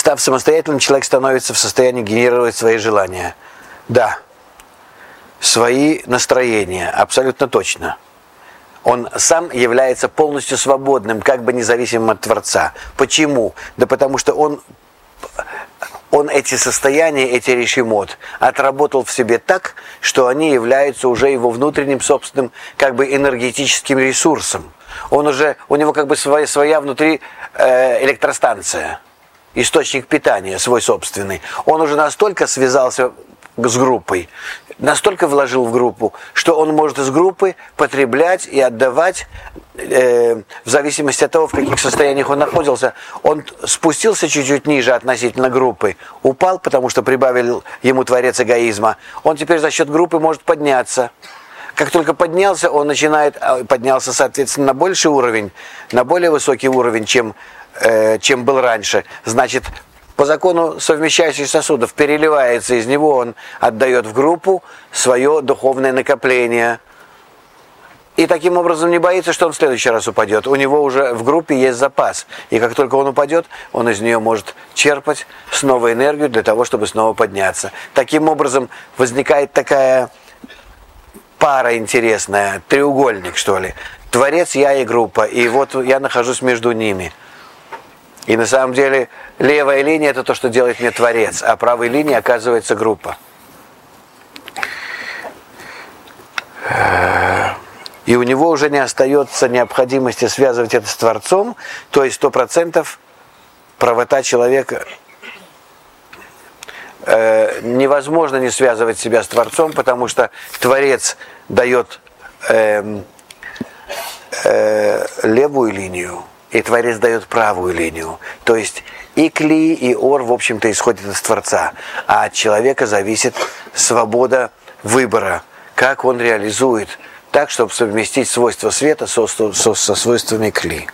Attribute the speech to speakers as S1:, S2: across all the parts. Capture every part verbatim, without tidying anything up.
S1: Став самостоятельным, человек становится в состоянии генерировать свои желания. Да, свои настроения, абсолютно точно. Он сам является полностью свободным, как бы независимым от Творца. Почему? Да потому что он, он эти состояния, эти решимот отработал в себе так, что они являются уже его внутренним собственным как бы энергетическим ресурсом. Он уже, у него как бы своя, своя внутри э, электростанция, источник питания свой собственный. Он уже настолько связался с группой, настолько вложил в группу, что он может из группы потреблять и отдавать э, в зависимости от того, в каких состояниях он находился. Он спустился чуть-чуть ниже относительно группы, упал, потому что прибавил ему Творец эгоизма. Он теперь за счет группы может подняться. Как только поднялся, он начинает, поднялся, соответственно, на больший уровень, на более высокий уровень, чем, э, чем был раньше. Значит, по закону совмещающих сосудов переливается из него, он отдает в группу свое духовное накопление. И таким образом не боится, что он в следующий раз упадет. У него уже в группе есть запас. И как только он упадет, он из нее может черпать снова энергию для того, чтобы снова подняться. Таким образом возникает такая пара интересная, треугольник, что ли. Творец, я и группа. И вот я нахожусь между ними. И на самом деле левая линия — это то, что делает мне Творец, а правой линией оказывается группа. И у него уже не остается необходимости связывать это с Творцом, то есть сто процентов правота человека. Э, невозможно не связывать себя с Творцом, потому что Творец дает э, э, левую линию, и Творец дает правую линию. То есть и Кли, и Ор, в общем-то, исходят из Творца. А от человека зависит свобода выбора, как он реализует, так, чтобы совместить свойства света со, со, со свойствами Кли.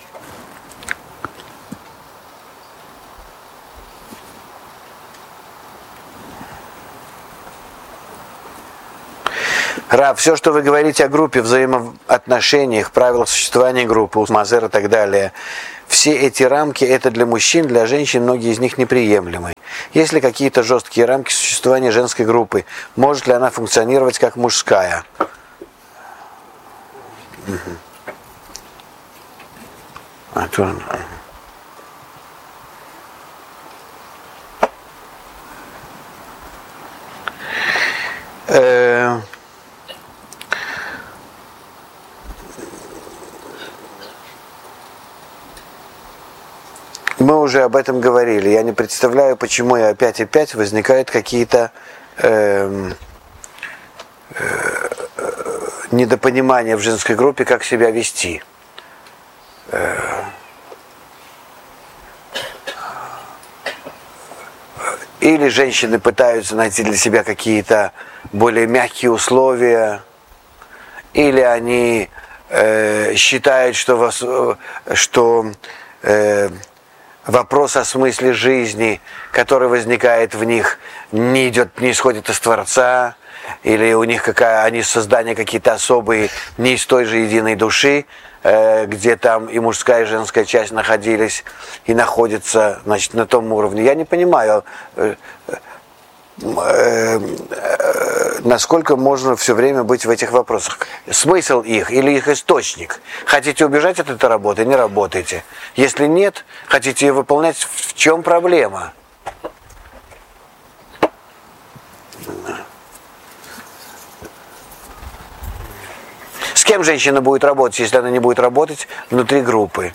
S1: Рав, все, что вы говорите о группе, взаимоотношениях, правилах существования группы, Мазер и так далее, все эти рамки, это для мужчин, для женщин, многие из них неприемлемы. Есть ли какие-то жесткие рамки существования женской группы? Может ли она функционировать как мужская? Угу. А то... Э... Мы уже об этом говорили. Я не представляю, почему и опять и опять возникают какие-то э, э, недопонимания в женской группе, как себя вести. Э, или женщины пытаются найти для себя какие-то более мягкие условия, или они э, считают, что, вас, что э, вопрос о смысле жизни, который возникает в них, не идет, не исходит из Творца, или у них какая, они создания какие-то особые, не из той же единой души, э, где там и мужская, и женская часть находились и находятся, значит, на том уровне. Я не понимаю, э, э, э, насколько можно все время быть в этих вопросах. Смысл их или их источник. Хотите убежать от этой работы, не работайте. Если нет, хотите ее выполнять, в чем проблема? С кем женщина будет работать, если она не будет работать внутри группы?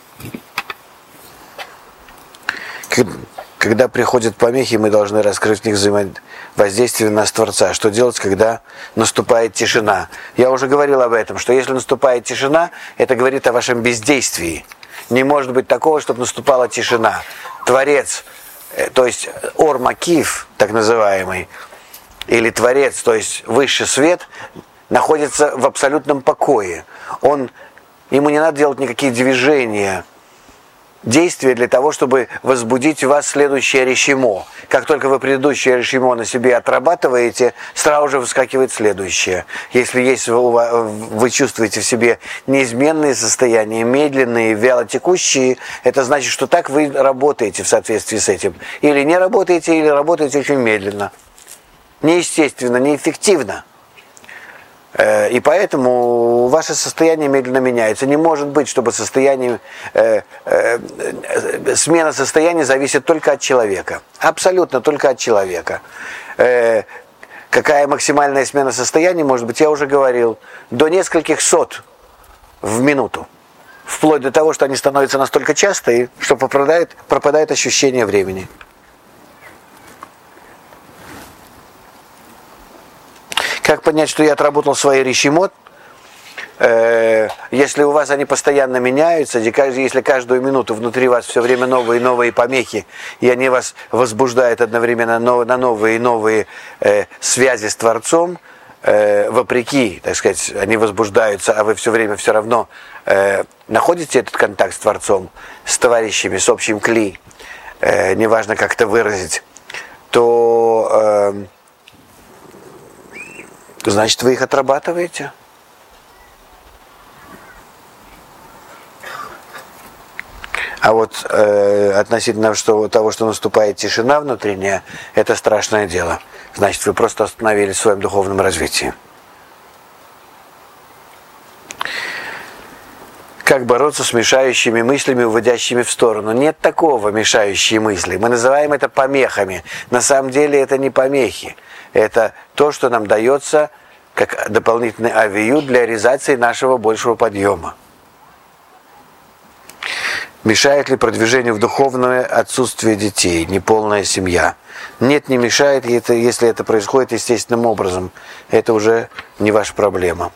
S1: Когда приходят помехи, мы должны раскрыть в них взаимодействие на Творца. Что делать, когда наступает тишина? Я уже говорил об этом, что если наступает тишина, это говорит о вашем бездействии. Не может быть такого, чтобы наступала тишина. Творец, то есть Ор Макиф, так называемый, или Творец, то есть высший свет, находится в абсолютном покое. Он, ему не надо делать никакие движения действие для того, чтобы возбудить у вас следующее решимо. Как только вы предыдущее решимо на себе отрабатываете, сразу же выскакивает следующее. Если есть, вы чувствуете в себе неизменные состояния, медленные, вялотекущие, это значит, что так вы работаете в соответствии с этим. Или не работаете, или работаете очень медленно. Неестественно, неэффективно. И поэтому ваше состояние медленно меняется. Не может быть, чтобы состояние, э, э, смена состояния зависит только от человека. Абсолютно только от человека. Э, какая максимальная смена состояния может быть, я уже говорил, до нескольких сот в минуту. Вплоть до того, что они становятся настолько частые, что пропадает, пропадает ощущение времени. Как понять, что я отработал свои решимот? Э, если у вас они постоянно меняются, если каждую минуту внутри вас все время новые и новые помехи, и они вас возбуждают одновременно на новые и новые э, связи с Творцом, э, вопреки, так сказать, они возбуждаются, а вы все время все равно э, находите этот контакт с Творцом, с товарищами, с общим кли, э, неважно как это выразить, то... Э, значит, вы их отрабатываете. А вот э, относительно что, того, что наступает тишина внутренняя, это страшное дело. Значит, вы просто остановились в своем духовном развитии. Как бороться с мешающими мыслями, уводящими в сторону? Нет такого мешающие мысли. Мы называем это помехами. На самом деле это не помехи. Это то, что нам дается как дополнительный авиют для реализации нашего большего подъема. Мешает ли продвижению в духовное отсутствие детей, неполная семья? Нет, не мешает, если это происходит естественным образом. Это уже не ваша проблема.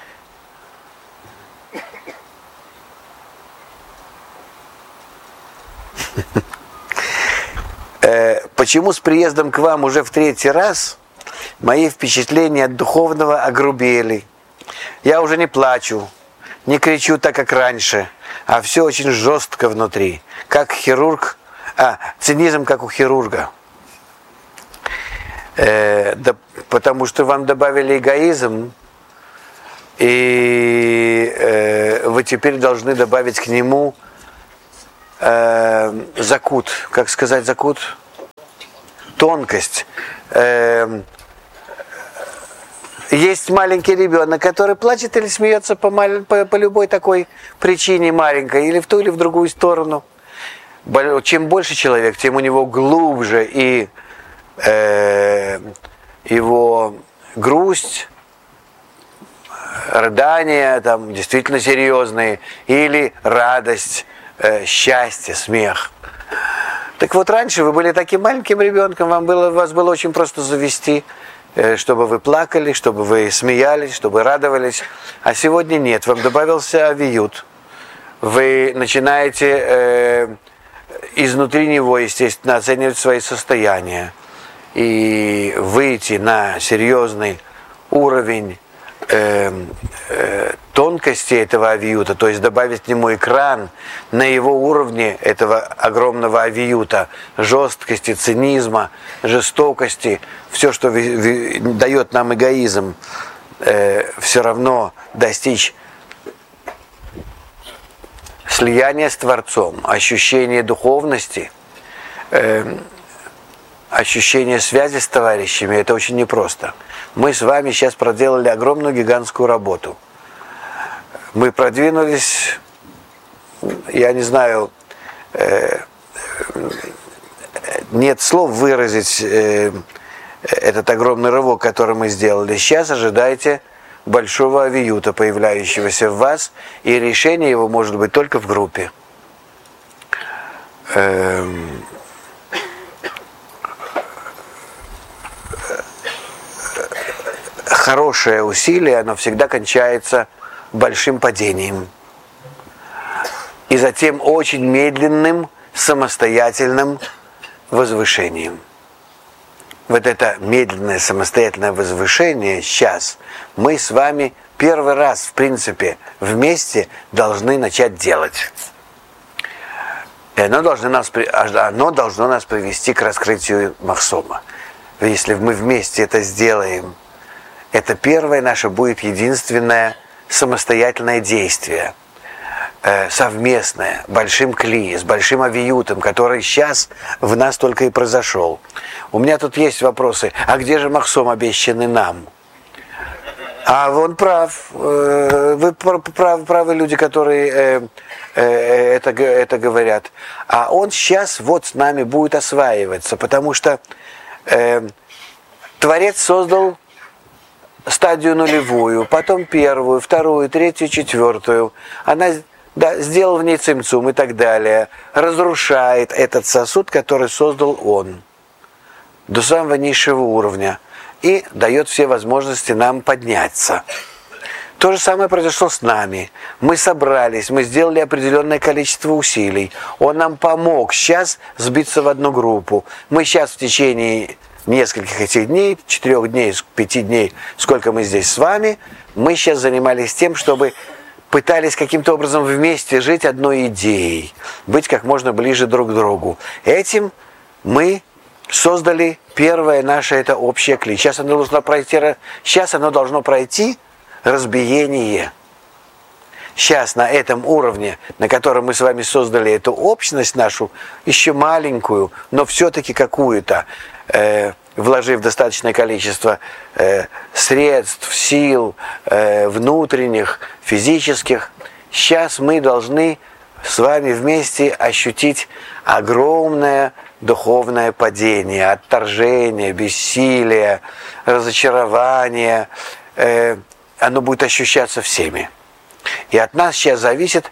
S1: Почему с приездом к вам уже в третий раз мои впечатления от духовного огрубели? Я уже не плачу, не кричу так, как раньше, а все очень жестко внутри, как хирург, а, цинизм, как у хирурга. Э, да, потому что вам добавили эгоизм, и э, вы теперь должны добавить к нему э, закут. Как сказать закут? Тонкость. Э, есть маленький ребенок, который плачет или смеется по, по, по любой такой причине маленькой, или в ту, или в другую сторону. Чем больше человек, тем у него глубже и э, его грусть, рыдания там действительно серьезные, или радость, э, счастье, смех. Так вот, раньше вы были таким маленьким ребенком, вам было, вас было очень просто завести, э, чтобы вы плакали, чтобы вы смеялись, чтобы радовались. А сегодня нет, вам добавился авиют. Вы начинаете э, изнутри него, естественно, оценивать свои состояния и выйти на серьезный уровень Э, э, тонкости этого авиюта, то есть добавить к нему экран на его уровне этого огромного авиюта, жесткости, цинизма, жестокости, все, что ви, ви, дает нам эгоизм, э, все равно достичь слияния с Творцом, ощущения духовности, э, ощущение связи с товарищами, это очень непросто. Мы с вами сейчас проделали огромную гигантскую работу. Мы продвинулись, я не знаю, э, нет слов выразить э, этот огромный рывок, который мы сделали. Сейчас ожидайте большого авиюта, появляющегося в вас, и решение его может быть только в группе. Э, Хорошее усилие, оно всегда кончается большим падением. И затем очень медленным, самостоятельным возвышением. Вот это медленное, самостоятельное возвышение сейчас мы с вами первый раз, в принципе, вместе должны начать делать. И оно должно нас, оно должно нас привести к раскрытию Махсома. Если мы вместе это сделаем, это первое наше будет единственное самостоятельное действие, э, совместное, большим кли, с большим авиютом, который сейчас в нас только и произошел. У меня тут есть вопросы. А где же Махсом, обещанный нам? А он прав. Вы правы, правы люди, которые э, э, это, это говорят. А он сейчас вот с нами будет осваиваться, потому что э, Творец создал стадию нулевую, потом первую, вторую, третью, четвертую. Она да, сделал в ней цимцум и так далее. Разрушает этот сосуд, который создал он, до самого низшего уровня. И дает все возможности нам подняться. То же самое произошло с нами. Мы собрались, мы сделали определенное количество усилий. Он нам помог сейчас сбиться в одну группу. Мы сейчас в течение нескольких этих дней, четырех дней, пяти дней, сколько мы здесь с вами, мы сейчас занимались тем, чтобы пытались каким-то образом вместе жить одной идеей, быть как можно ближе друг к другу. Этим мы создали первое наше это общее кли. Сейчас оно должно пройти, сейчас оно должно пройти разбиение. Сейчас на этом уровне, на котором мы с вами создали эту общность нашу, еще маленькую, но все-таки какую-то, э, вложив достаточное количество э, средств, сил, э, внутренних, физических, сейчас мы должны с вами вместе ощутить огромное духовное падение, отторжение, бессилие, разочарование. Э, оно будет ощущаться всеми. И от нас сейчас зависит,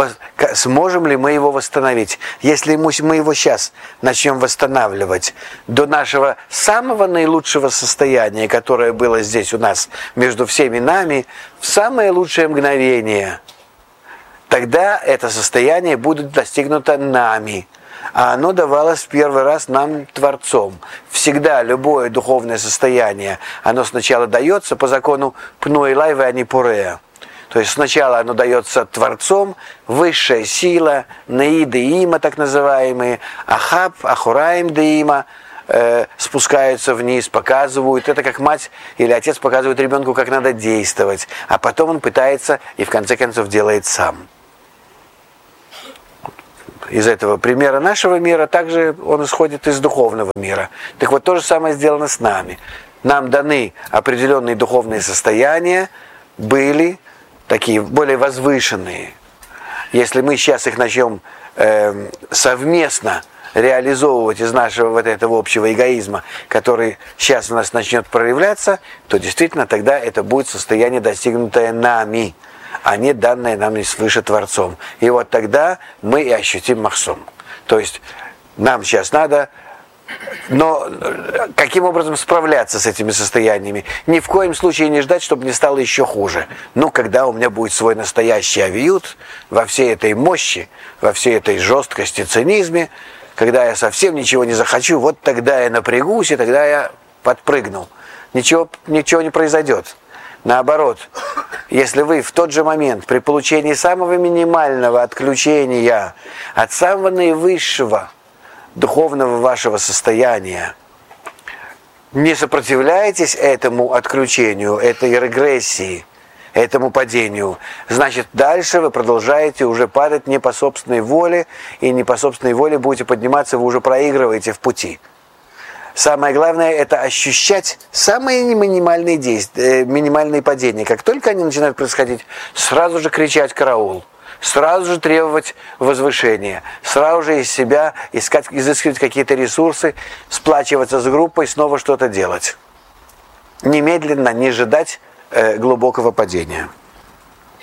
S1: сможем ли мы его восстановить. Если мы его сейчас начнем восстанавливать до нашего самого наилучшего состояния, которое было здесь у нас, между всеми нами, в самое лучшее мгновение, тогда это состояние будет достигнуто нами. А оно давалось в первый раз нам Творцом. Всегда любое духовное состояние, оно сначала дается по закону пну элай веани пореа. То есть сначала оно дается Творцом, высшая сила, наи деима, так называемые, ахаб, ахураим деима, э, спускаются вниз, показывают. Это как мать или отец показывает ребенку, как надо действовать. А потом он пытается и в конце концов делает сам. Из этого примера нашего мира также он исходит из духовного мира. Так вот, то же самое сделано с нами. Нам даны определенные духовные состояния, были такие более возвышенные. Если мы сейчас их начнем э, совместно реализовывать из нашего вот этого общего эгоизма, который сейчас у нас начнет проявляться, то действительно тогда это будет состояние, достигнутое нами, а не данное нам свыше Творцом. И вот тогда мы и ощутим Махсом. То есть нам сейчас надо, но каким образом справляться с этими состояниями? Ни в коем случае не ждать, чтобы не стало еще хуже. Ну, когда у меня будет свой настоящий авиют, во всей этой мощи, во всей этой жесткости, цинизме, когда я совсем ничего не захочу, вот тогда я напрягусь, и тогда я подпрыгну. Ничего, ничего не произойдет. Наоборот, если вы в тот же момент, при получении самого минимального отключения от самого наивысшего духовного вашего состояния, не сопротивляетесь этому отключению, этой регрессии, этому падению, значит, дальше вы продолжаете уже падать не по собственной воле, и не по собственной воле будете подниматься, вы уже проигрываете в пути. Самое главное – это ощущать самые минимальные действия, минимальные падения. Как только они начинают происходить, сразу же кричать «караул», сразу же требовать возвышения, сразу же из себя искать, изыскивать какие-то ресурсы, сплачиваться с группой, снова что-то делать. Немедленно не ожидать э, глубокого падения.